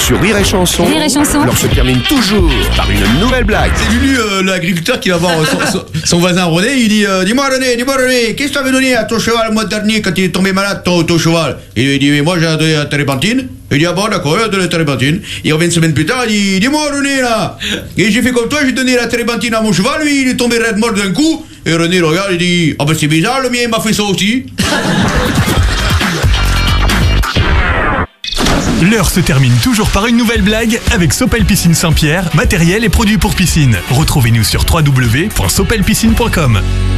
Sur Rire et Chanson, Rire et Chanson. l'heure se termine toujours par une nouvelle blague. C'est Lulu, l'agriculteur, qui va voir son voisin René. Il dit dis-moi René, qu'est-ce que tu avais donné à ton cheval le mois dernier quand il est tombé malade, ton cheval? Et il dit mais moi j'ai donné la térébenthine. Il dit ah bon d'accord, il a donné la térébenthine. Il revient une semaine plus tard, il dit dis-moi René là. Et j'ai fait comme toi, j'ai donné la térébenthine à mon cheval, lui il est tombé raide mort d'un coup. Et René le regarde, il dit ah ben c'est bizarre, le mien il m'a fait ça aussi. L'heure se termine toujours par une nouvelle blague avec Sopel Piscine Saint-Pierre, matériel et produits pour piscine. Retrouvez-nous sur www.sopelpiscine.com.